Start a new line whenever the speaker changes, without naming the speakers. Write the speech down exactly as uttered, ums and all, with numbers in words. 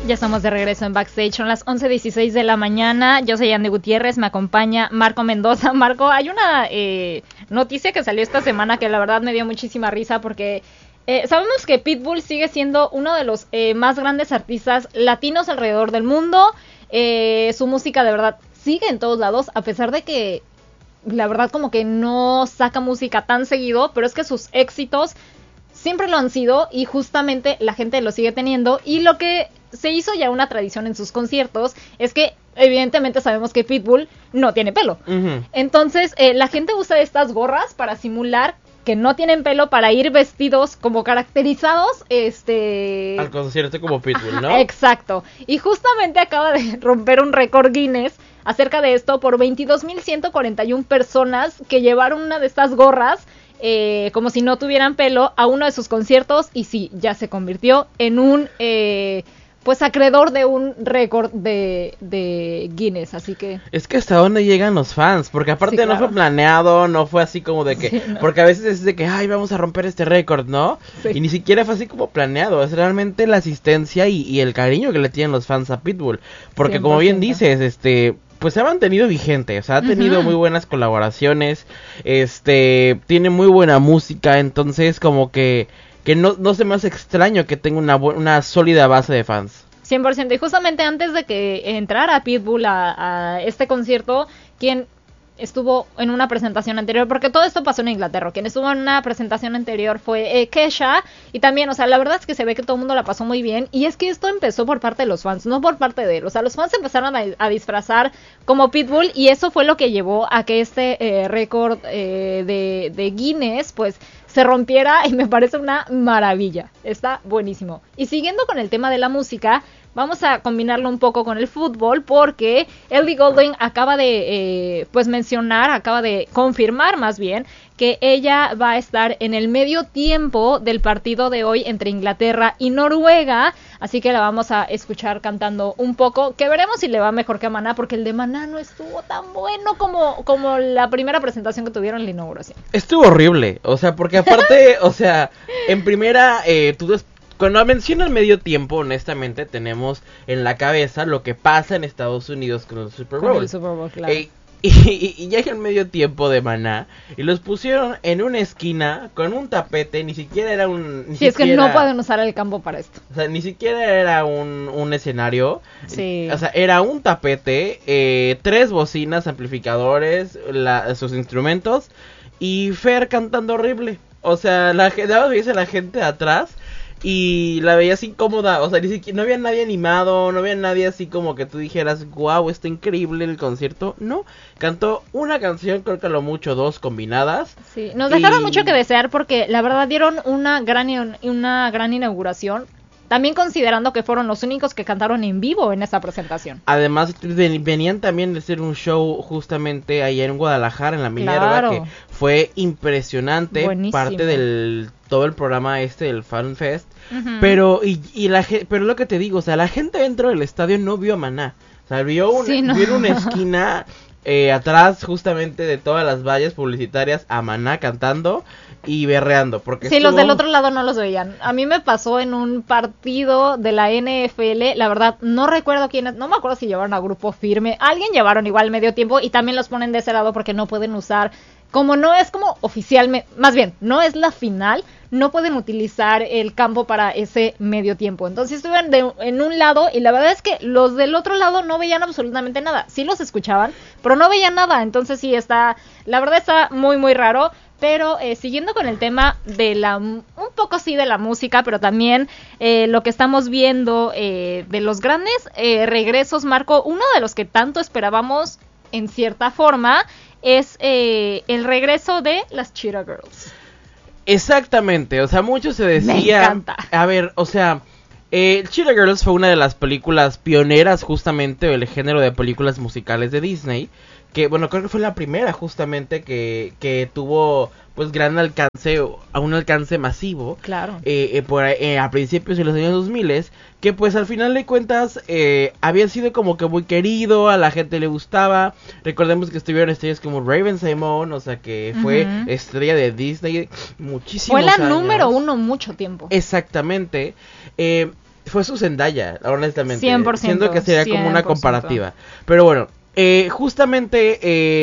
Ya estamos de regreso en Backstage, son las once dieciséis de la mañana, yo soy Andy Gutiérrez, me acompaña Marco Mendoza. Marco, hay una eh, noticia que salió esta semana que la verdad me dio muchísima risa porque eh, sabemos que Pitbull sigue siendo uno de los eh, más grandes artistas latinos alrededor del mundo, eh, su música de verdad sigue en todos lados, a pesar de que la verdad como que no saca música tan seguido, pero es que sus éxitos siempre lo han sido y justamente la gente lo sigue teniendo, y lo que se hizo ya una tradición en sus conciertos es que evidentemente sabemos que Pitbull no tiene pelo. Uh-huh. Entonces eh, la gente usa estas gorras para simular que no tienen pelo, para ir vestidos como caracterizados este
al concierto como Pitbull, ¿no?
Exacto. Y justamente acaba de romper un récord Guinness acerca de esto por veintidós mil ciento cuarenta y una personas que llevaron una de estas gorras Eh, como si no tuvieran pelo a uno de sus conciertos, y sí, ya se convirtió en un eh, pues acreedor de un récord de, de Guinness, así que...
Es que hasta dónde llegan los fans, porque aparte sí, claro. No fue planeado, no fue así como de que... Sí, no. Porque a veces es de que, ay, vamos a romper este récord, ¿no? Sí. Y ni siquiera fue así como planeado, es realmente la asistencia y, y el cariño que le tienen los fans a Pitbull, porque cien por ciento. Como bien dices, este... pues se ha mantenido vigente, o sea, ha tenido uh-huh. muy buenas colaboraciones, este, tiene muy buena música, entonces como que, que no, no se me hace extraño que tenga una, bu- una sólida base de fans.
cien por ciento, y justamente antes de que entrara Pitbull a, a este concierto, quien estuvo en una presentación anterior, porque todo esto pasó en Inglaterra, quien estuvo en una presentación anterior fue eh, Kesha, y también, o sea, la verdad es que se ve que todo el mundo la pasó muy bien, y es que esto empezó por parte de los fans, no por parte de él, o sea, los fans empezaron a, a disfrazar como Pitbull, y eso fue lo que llevó a que este eh, récord eh, de, de Guinness, pues, se rompiera, y me parece una maravilla, está buenísimo. Y siguiendo con el tema de la música, vamos a combinarlo un poco con el fútbol, porque Ellie Goulding acaba de eh, pues mencionar, acaba de confirmar más bien, que ella va a estar en el medio tiempo del partido de hoy entre Inglaterra y Noruega, así que la vamos a escuchar cantando un poco, que veremos si le va mejor que a Maná, porque el de Maná no estuvo tan bueno como, como la primera presentación que tuvieron en la inauguración.
Estuvo horrible, o sea, porque aparte, o sea, en primera, eh, tú des- cuando menciona el medio tiempo, honestamente, tenemos en la cabeza lo que pasa en Estados Unidos con el Super Bowl.
Con el Super Bowl, claro.
Eh, y, y llega el medio tiempo de Maná y los pusieron en una esquina con un tapete, ni siquiera era un... Ni
sí,
siquiera,
es que no pueden usar el campo para esto.
O sea, ni siquiera era un, un escenario.
Sí.
O sea, era un tapete, eh, tres bocinas, amplificadores, la, sus instrumentos y Fer cantando horrible. O sea, la gente, veías a la gente de atrás y la veías incómoda, o sea, ni siquiera, no había nadie animado, no había nadie así como que tú dijeras, wow, está increíble el concierto. No, cantó una canción, creo que a lo mucho dos combinadas.
Sí, nos dejaron y... mucho que desear, porque la verdad dieron una gran, una gran inauguración, también considerando que fueron los únicos que cantaron en vivo en esa presentación.
Además, venían también de hacer un show justamente allá en Guadalajara, en la Minerva, claro. Que fue impresionante. Buenísimo. Parte del todo el programa este del Fan Fest. Uh-huh. Pero, y, y la pero lo que te digo, o sea, la gente dentro del estadio no vio a Maná. O sea, vio, un, sí, no. vio en una esquina eh, atrás justamente de todas las vallas publicitarias a Maná cantando y berreando, porque
sí, estuvo... los del otro lado no los veían. A mí me pasó en un partido de la N F L, la verdad no recuerdo quiénes, no me acuerdo si llevaron a Grupo Firme, alguien llevaron igual medio tiempo y también los ponen de ese lado porque no pueden usar, como no es como oficialmente, más bien, no es la final, no pueden utilizar el campo para ese medio tiempo. Entonces estuvieron de, en un lado y la verdad es que los del otro lado no veían absolutamente nada. Sí los escuchaban, pero no veían nada. Entonces sí está, la verdad está muy muy raro. Pero eh, siguiendo con el tema de la, un poco sí de la música, pero también eh, lo que estamos viendo eh, de los grandes eh, regresos, Marco, uno de los que tanto esperábamos en cierta forma es eh, el regreso de las Cheetah Girls.
Exactamente, o sea, mucho se decía...
Me encanta.
A ver, o sea, eh, Cheetah Girls fue una de las películas pioneras justamente del género de películas musicales de Disney, que bueno, creo que fue la primera justamente que, que tuvo pues gran alcance, a un alcance masivo.
Claro.
Eh, eh, por, eh, a principios de los años dos mil, que pues al final de cuentas eh, había sido como que muy querido, a la gente le gustaba. Recordemos que estuvieron estrellas como Raven-Symoné, o sea que fue uh-huh. estrella de Disney muchísimos años.
Fue la número uno mucho tiempo.
Exactamente. Eh, fue su Zendaya, honestamente.
cien por ciento.
Siento que sería
cien por ciento.
como una comparativa. Pero bueno, eh, justamente... Eh,